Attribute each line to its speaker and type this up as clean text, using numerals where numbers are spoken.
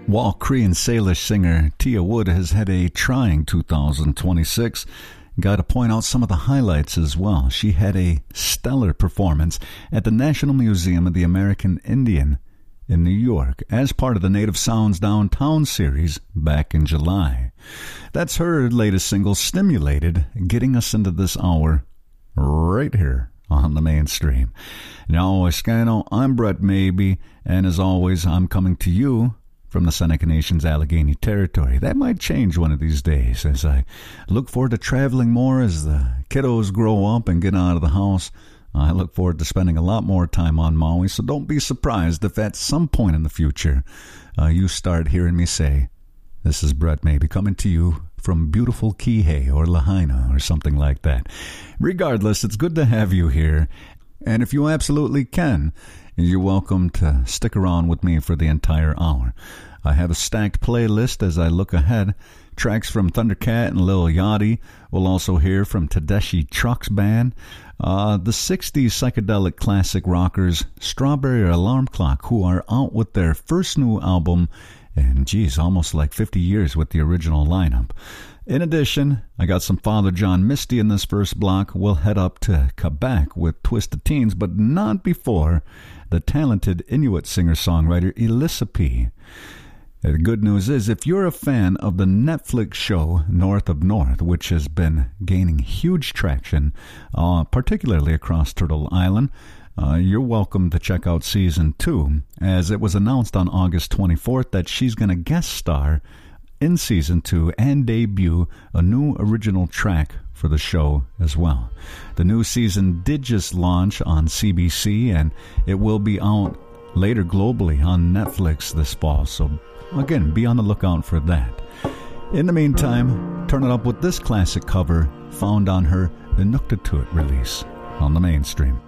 Speaker 1: While Korean Salish singer Tia Wood has had a trying 2026, got to point out some of the highlights as well. She had a stellar performance at the National Museum of the American Indian in New York as part of the Native Sounds Downtown series back in July. That's her latest single, Stimulated, getting us into this hour right here on the mainstream. Now, Escano, I'm Brett Maybe, and as always, I'm coming to you from the Seneca Nation's Allegheny territory. That might change one of these days as I look forward to traveling more as the kiddos grow up and get out of the house. I look forward to spending a lot more time on Maui, so don't be surprised if at some point in the future you start hearing me say, "This is Brett Maybe coming to you from beautiful Kihei or Lahaina," or something like that. Regardless, it's good to have you here, and if you absolutely can, you're welcome to stick around with me for the entire hour. I have a stacked playlist as I look ahead. Tracks from Thundercat and Lil Yachty. We'll also hear from Tedeschi Trucks Band. The 60s psychedelic classic rockers Strawberry Alarm Clock, who are out with their first new album in, almost like 50 years with the original lineup. In addition, I got some Father John Misty in this first block. We'll head up to Quebec with Twisted Teens, but not before the talented Inuit singer-songwriter Elissa P. The good news is, if you're a fan of the Netflix show North of North, which has been gaining huge traction, particularly across Turtle Island, you're welcome to check out Season 2, as it was announced on August 24th that she's going to guest star in Season 2 and debut a new original track for the show as well. The new season did just launch on CBC, and it will be out later globally on Netflix this fall, so again, be on the lookout for that. In the meantime, turn it up with this classic cover found on her Inuktitut release on the mainstream.